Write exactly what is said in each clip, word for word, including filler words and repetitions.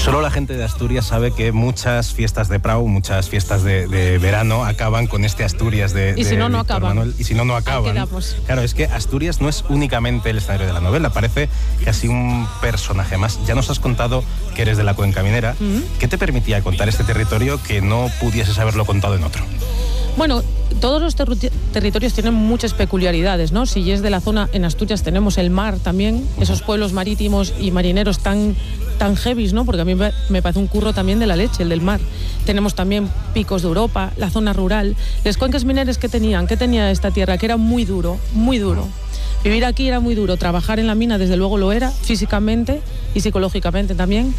Solo la gente de Asturias sabe que muchas fiestas de Prau, muchas fiestas de, de verano acaban con este Asturias de, y de si no, no Víctor acaban. Manuel. Y si no, no acaban. Claro, es que Asturias no es únicamente el escenario de la novela, parece casi un personaje más. Ya nos has contado que eres de la Cuenca Minera. Uh-huh. ¿Qué te permitía contar este territorio que no pudieses haberlo contado en otro? Bueno, todos los ter- territorios tienen muchas peculiaridades, ¿no? Si es de la zona, en Asturias tenemos el mar también, esos pueblos marítimos y marineros tan, tan heavies, ¿no? Porque a mí me, me parece un curro también de la leche, el del mar. Tenemos también picos de Europa, la zona rural. Las cuencas mineras que tenían, ¿qué tenía esta tierra? Que era muy duro, muy duro. Vivir aquí era muy duro, trabajar en la mina desde luego lo era, físicamente y psicológicamente también.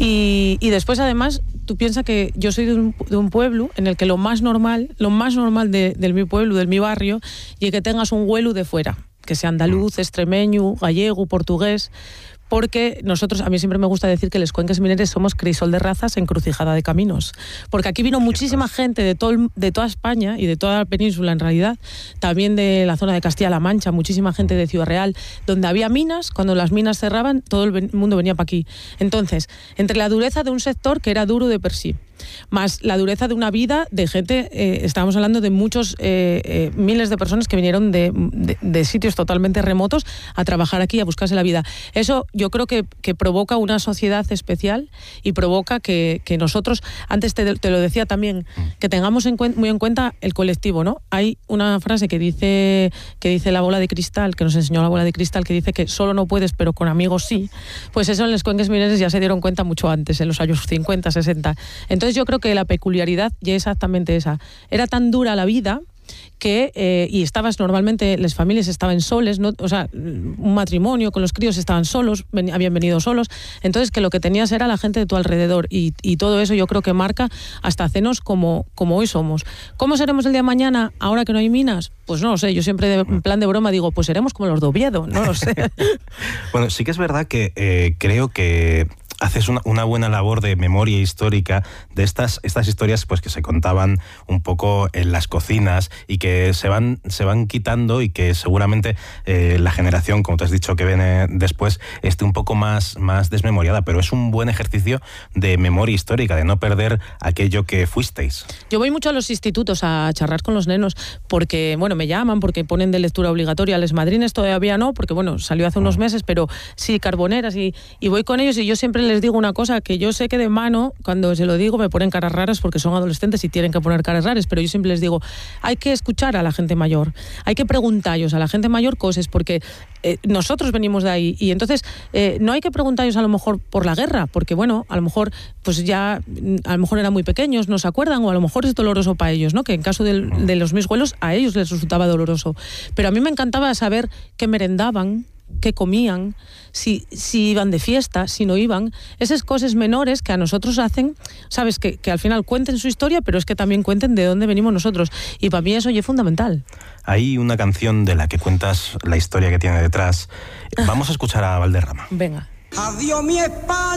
Y, y después además, tú piensas que yo soy de un, de un pueblo en el que lo más normal, lo más normal de, del mi pueblo, del mi barrio, y que tengas un huelu de fuera, que sea andaluz, extremeño, gallego, portugués, porque nosotros, a mí siempre me gusta decir que los cuencas mineros somos crisol de razas, encrucijada de caminos, porque aquí vino muchísima gente de, todo, de toda España y de toda la península en realidad, también de la zona de Castilla-La Mancha, muchísima gente de Ciudad Real, donde había minas, cuando las minas cerraban, todo el mundo venía para aquí. Entonces, entre la dureza de un sector que era duro de per sí, más la dureza de una vida de gente, eh, estábamos hablando de muchos, eh, eh, miles de personas que vinieron de, de, de sitios totalmente remotos a trabajar aquí, a buscarse la vida. Eso yo creo que, que provoca una sociedad especial y provoca que, que nosotros, antes te, te lo decía también, que tengamos en cuen, muy en cuenta el colectivo, ¿no? Hay una frase que dice, que dice la bola de cristal, que nos enseñó la bola de cristal, que dice que solo no puedes, pero con amigos sí. Pues eso en las cuencas mineras ya se dieron cuenta mucho antes, en los años cincuenta, sesenta. Entonces yo creo que la peculiaridad ya es exactamente esa. Era tan dura la vida que, eh, y estabas normalmente, las familias estaban soles, ¿no? O sea, un matrimonio con los críos estaban solos, ven, habían venido solos, entonces que lo que tenías era la gente de tu alrededor y, y todo eso yo creo que marca hasta hacernos como, como hoy somos. ¿Cómo seremos el día de mañana ahora que no hay minas? Pues no lo sé, yo siempre de, en plan de broma digo, pues seremos como los de Oviedo, no lo sé. Bueno, sí que es verdad que eh, creo que haces una, una buena labor de memoria histórica de estas, estas historias pues que se contaban un poco en las cocinas y que se van, se van quitando y que seguramente eh, la generación, como te has dicho, que viene después esté un poco más, más desmemoriada, pero es un buen ejercicio de memoria histórica, de no perder aquello que fuisteis. Yo voy mucho a los institutos a charlar con los nenos porque, bueno, me llaman porque ponen de lectura obligatoria. Les madrines todavía no, porque, bueno, salió hace unos meses, pero sí, carboneras y, y voy con ellos y yo siempre les digo una cosa, que yo sé que de mano, cuando se lo digo, me ponen caras raras porque son adolescentes y tienen que poner caras raras, pero yo siempre les digo, hay que escuchar a la gente mayor, hay que preguntarles a la gente mayor cosas, porque eh, nosotros venimos de ahí, y entonces eh, no hay que preguntarles a lo mejor por la guerra, porque bueno, a lo mejor pues ya, a lo mejor eran muy pequeños, no se acuerdan, o a lo mejor es doloroso para ellos, ¿no? Que en caso de, de los mis abuelos, a ellos les resultaba doloroso, pero a mí me encantaba saber qué merendaban, qué comían, si, si iban de fiesta, si no iban, esas cosas menores que a nosotros hacen, sabes, que, que al final cuenten su historia, pero es que también cuenten de dónde venimos nosotros, y para mí eso ya es fundamental. Hay una canción de la que cuentas la historia que tiene detrás. Vamos a escuchar a Valderrama. Venga. Adiós mi España.